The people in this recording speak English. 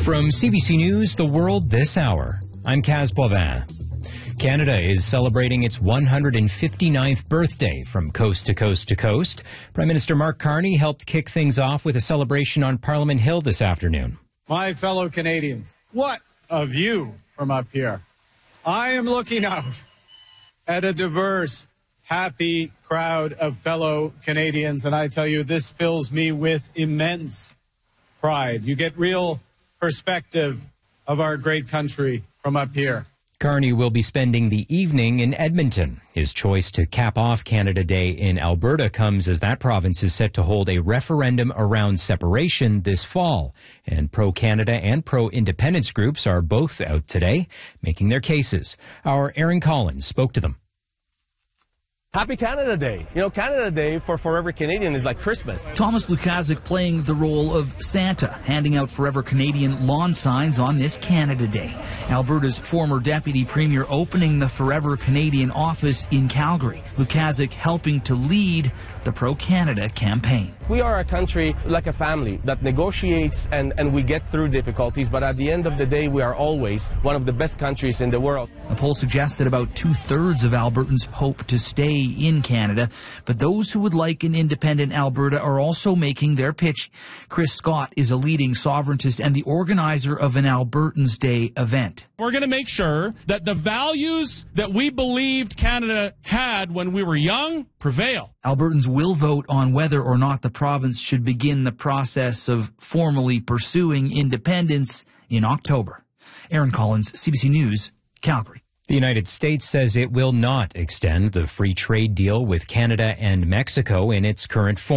From CBC News, The World This Hour, I'm Kaz Boivin. Canada is celebrating its 159th birthday from coast to coast to coast. Prime Minister Mark Carney helped kick things off with a celebration on Parliament Hill this afternoon. My fellow Canadians, what a view from up here. I am looking out at a diverse, happy crowd of fellow Canadians, and I tell you, this fills me with immense pride. You get real perspective of our great country from up here. Carney will be spending the evening in Edmonton. His choice to cap off Canada Day in Alberta comes as that province is set to hold a referendum around separation this fall. And pro-Canada and pro-independence groups are both out today, making their cases. Our Aaron Collins spoke to them. Happy Canada Day. You know, Canada Day for Forever Canadian is like Christmas. Thomas Lukaszuk playing the role of Santa, handing out Forever Canadian lawn signs on this Canada Day. Alberta's former Deputy Premier opening the Forever Canadian office in Calgary. Lukaszuk helping to lead the Pro-Canada campaign. We are a country like a family that negotiates and we get through difficulties, but at the end of the day, we are always one of the best countries in the world. A poll suggests that about 2/3 of Albertans hope to stay in Canada, but those who would like an independent Alberta are also making their pitch. Chris Scott is a leading sovereigntist and the organizer of an Albertans Day event. We're going to make sure that the values that we believed Canada had when we were young prevail. Albertans will vote on whether or not the province should begin the process of formally pursuing independence in October. Aaron Collins, CBC News, Calgary. The United States says it will not extend the free trade deal with Canada and Mexico in its current form.